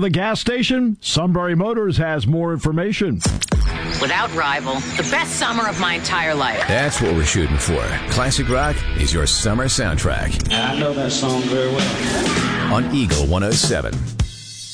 of the gas station? Sunbury Motors has more information. Without rival, the best summer of my entire life. That's what we're shooting for. Classic rock is your summer soundtrack. I know that song very well. On Eagle 107.